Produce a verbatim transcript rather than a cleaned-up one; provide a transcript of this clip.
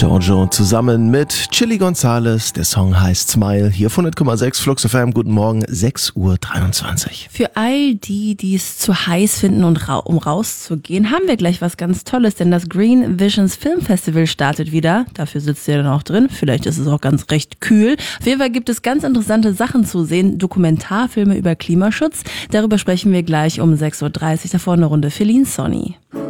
Giorgio zusammen mit Chili Gonzales. Der Song heißt Smile. Hier auf hundert Komma sechs Flux F M. Guten Morgen, sechs Uhr dreiundzwanzig. Für all die, die es zu heiß finden und ra- um rauszugehen, haben wir gleich was ganz Tolles, denn das Green Visions Film Festival startet wieder. Dafür sitzt ihr dann auch drin. Vielleicht ist es auch ganz recht kühl. Auf jeden Fall gibt es ganz interessante Sachen zu sehen. Dokumentarfilme über Klimaschutz. Darüber sprechen wir gleich um sechs Uhr dreißig. Davor eine Runde Feline Sonny.